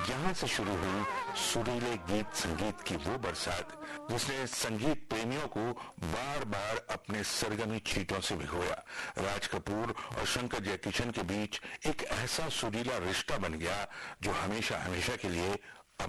यहाँ से शुरू हुई सुरीले गीत संगीत की वो बरसात जिसने संगीत प्रेमियों को बार बार अपने सरगमी छींटों से भिगोया। राज कपूर और शंकर जयकिशन के बीच एक ऐसा सुरीला रिश्ता बन गया जो हमेशा हमेशा के लिए